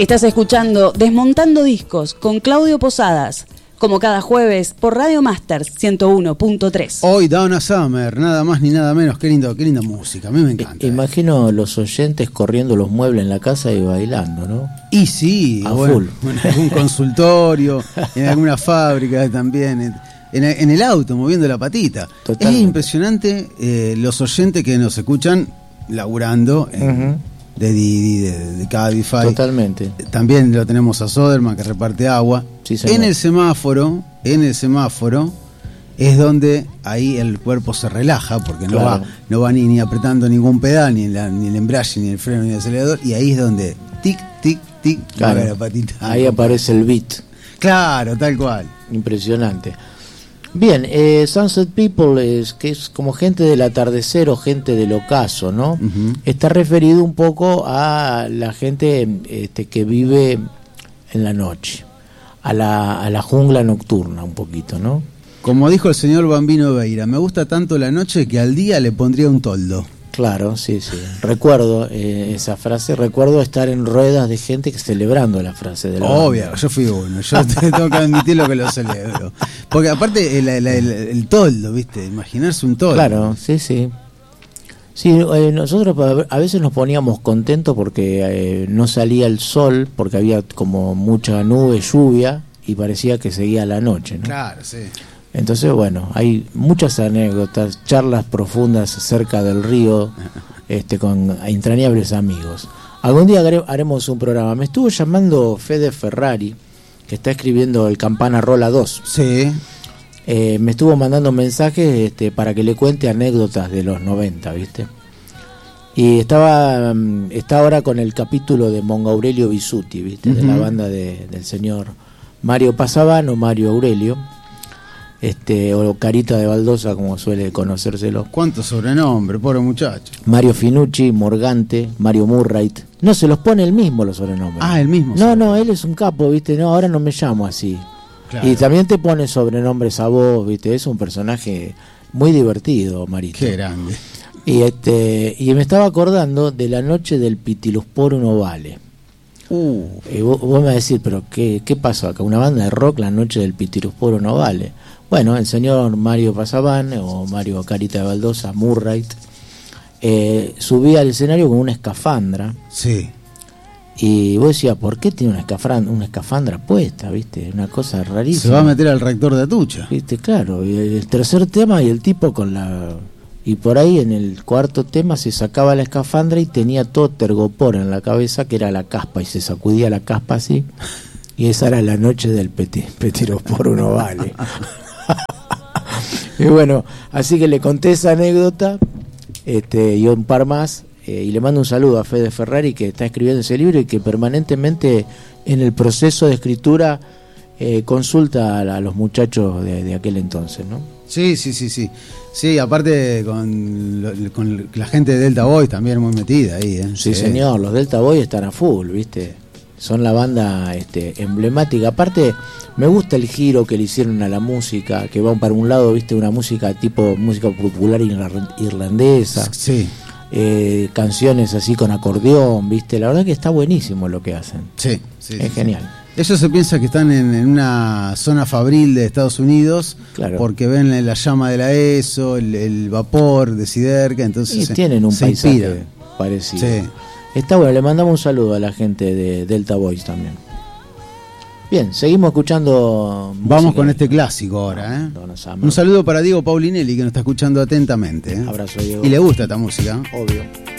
Estás escuchando Desmontando Discos con Claudio Posadas, como cada jueves por Radio Masters 101.3. Hoy Donna Summer, nada más ni nada menos. Qué linda música, a mí me encanta. Imagino los oyentes corriendo los muebles en la casa y bailando, ¿no? Y sí, full. En algún consultorio, en alguna fábrica también, en el auto, moviendo la patita. Totalmente. Es impresionante los oyentes que nos escuchan laburando de Didi, de Cabify. Totalmente. También lo tenemos a Soderman, que reparte agua. Sí, señor. En el semáforo es donde ahí el cuerpo se relaja, porque Claro. no va ni apretando ningún pedal, ni el embrague, ni el freno, ni el acelerador, y ahí es donde tic, tic, tic, Claro. mueve la patita. Ahí aparece el beat. Claro, tal cual. Impresionante. Bien, Sunset People que es como gente del atardecer o gente del ocaso, ¿no? Está referido un poco a la gente que vive en la noche, a la jungla nocturna un poquito, ¿no? Como dijo el señor Bambino Veira, me gusta tanto la noche que al día le pondría un toldo. Claro, sí. Recuerdo esa frase, recuerdo estar en ruedas de gente que celebrando la frase de la Obvio, banda. yo fui uno, yo tengo que admitir lo que lo celebro. Porque aparte el toldo, ¿viste? Imaginarse un toldo. Claro, sí. Sí, nosotros a veces nos poníamos contentos porque no salía el sol, porque había como mucha nube, lluvia, y parecía que seguía la noche, ¿no? Claro, sí. Entonces, bueno, hay muchas anécdotas, charlas profundas cerca del río, con entrañables amigos. Algún día haremos un programa. Me estuvo llamando Fede Ferrari, que está escribiendo el Campana Rola 2. Sí. Me estuvo mandando mensajes para que le cuente anécdotas de los 90, ¿viste? Y está ahora con el capítulo de Mongo Aurelio Bisuti, ¿viste? De la banda del señor Mario Pasaban o Mario Aurelio. O Carita de Baldosa, como suele conocérselo. ¿Cuánto sobrenombre, pobre muchacho? Mario Finucci, Morgante, Mario Murray. No, se los pone él mismo los sobrenombres. Ah, él mismo. No, él es un capo, ¿viste? No, ahora no me llamo así. Claro. Y también te pone sobrenombres a vos, ¿viste? Es un personaje muy divertido, Marito. Qué grande. Y me estaba acordando de la noche del Pitilusporo no vale. Y vos me vas a decir, pero ¿qué pasó acá? Una banda de rock, la noche del Pitilusporo no vale. Bueno, el señor Mario Pasaban o Mario Carita de Baldosa, Murray, subía al escenario con una escafandra. Sí. Y vos decías, ¿por qué tiene una escafandra puesta? ¿Viste? Una cosa rarísima. Se va a meter al rector de Atucha. ¿Viste? Claro. Y el tercer tema, y el tipo con la... Y por ahí en el cuarto tema se sacaba la escafandra y tenía todo tergopor en la cabeza, que era la caspa, y se sacudía la caspa así. Y esa era la noche del Petirosporo no vale. Y bueno, así que le conté esa anécdota y un par más, y le mando un saludo a Fede Ferrari, que está escribiendo ese libro y que permanentemente en el proceso de escritura consulta a los muchachos de aquel entonces, ¿no? Sí. Sí, aparte con la gente de Delta Boys también muy metida ahí, ¿eh? Sí, señor, los Delta Boys están a full, ¿viste? Son la banda emblemática. Aparte, me gusta el giro que le hicieron a la música, que van para un lado, ¿viste? Una música tipo música popular irlandesa. Sí. Canciones así con acordeón, ¿viste? La verdad que está buenísimo lo que hacen. Sí. Es genial. Ellos se piensa que están en una zona fabril de Estados Unidos, claro, porque ven la llama de la ESO, el vapor de Siderca, entonces tienen un paisaje inspiran. Parecido. Sí. Está bueno, le mandamos un saludo a la gente de Delta Boys también. Bien, seguimos escuchando. Vamos con este clásico ahora, ¿eh? Un saludo para Diego Paulinelli, que nos está escuchando atentamente, ¿eh? Abrazo, Diego. Y le gusta esta música. Obvio.